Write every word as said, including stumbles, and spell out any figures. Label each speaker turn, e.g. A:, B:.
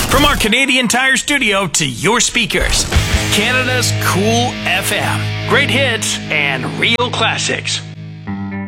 A: From our Canadian Tire studio to your speakers, Canada's Cool F M. Great hits and real classics.